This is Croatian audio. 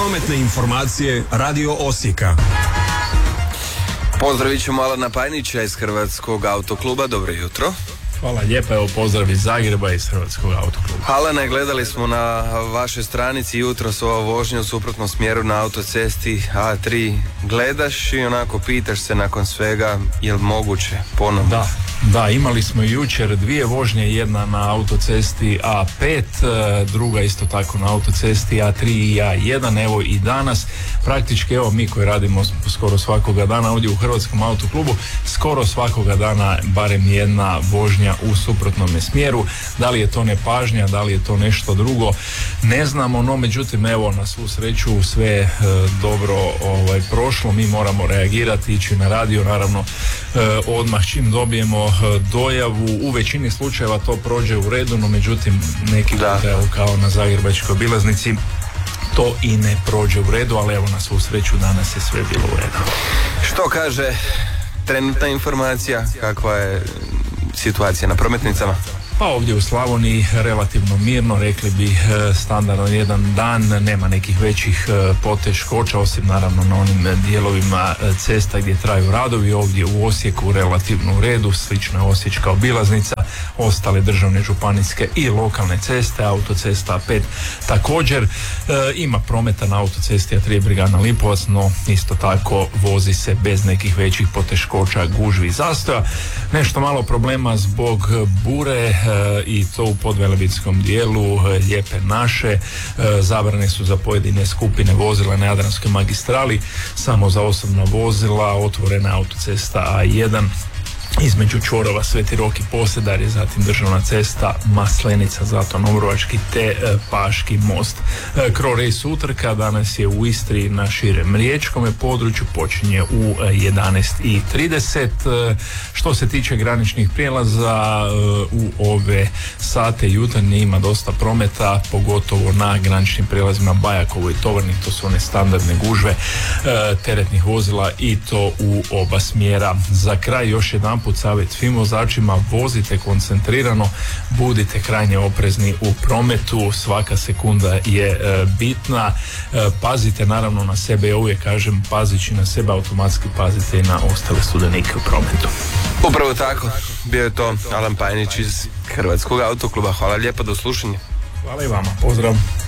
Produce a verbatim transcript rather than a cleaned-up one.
Prometne informacije Radio Osijeka. Pozdravit ćemo Alana Pajnića iz Hrvatskog autokluba. Dobro jutro. Hvala lijepa, evo pozdrav iz Zagreba, iz Hrvatskog autokluba. Alane, gledali smo na vašoj stranici jutros ova vožnja u suprotnom smjeru na autocesti A tri. Gledaš i onako pitaš se nakon svega, je li moguće ponovno? Da, da, imali smo jučer dvije vožnje, jedna na autocesti A pet, druga isto tako na autocesti A tri i A jedan, evo i danas. Praktički, evo mi koji radimo skoro svakoga dana ovdje u Hrvatskom autoklubu, skoro svakoga dana barem jedna vožnja u suprotnom smjeru. Da li je to nepažnja, da li je to nešto drugo, ne znamo, no međutim evo na svu sreću sve e, dobro ovaj, prošlo, mi moramo reagirati, ići na radio, naravno e, odmah čim dobijemo e, dojavu. U većini slučajeva to prođe u redu, no međutim neki puta, evo kao na Zagrebačkoj obilaznici, to i ne prođe u redu, ali evo na svu sreću danas je sve bilo u redu. Što kaže trenutna informacija, kakva je situacija na prometnicama? Pa ovdje u Slavoniji relativno mirno, rekli bi standardno jedan dan, nema nekih većih poteškoća, osim naravno na onim dijelovima cesta gdje traju radovi. Ovdje u Osijeku relativno u redu, slična je osječka obilaznica, ostale državne, županijske i lokalne ceste, autocesta A pet također. E, ima prometa na autocesti A tri Brigana Lipovac, no isto tako vozi se bez nekih većih poteškoća, gužvi i zastoja. Nešto malo problema zbog bure, i to u podvelebitskom dijelu Lijepe naše. Zabrane su za pojedine skupine vozila na Jadranskoj magistrali, samo za osobna vozila. Otvorena autocesta A jedan između čvorova Sveti Rok i Posedarje, zatim državna cesta Maslenica, Zlato Obrovački te e, Paški most. E, Cro Race utrka danas je u Istri na širem riječkome području, počinje u e, jedanaest i trideset. E, što se tiče graničnih prijelaza, e, u ove sate jutarnje ima dosta prometa, pogotovo na graničnim prijelazima Bajakovo i Tovarnik, to su one standardne gužve e, teretnih vozila i to u oba smjera. Za kraj još jedan put savjet svim vozačima, vozite koncentrirano, budite krajnje oprezni u prometu, svaka sekunda je e, bitna, e, pazite naravno na sebe, ja uvijek kažem, pazići na sebe automatski pazite i na ostale sudionike u prometu. Upravo tako, bio je to Alan Pajnić iz Hrvatskog autokluba. Hvala lijepo, do slušanja. Hvala i vama, pozdrav.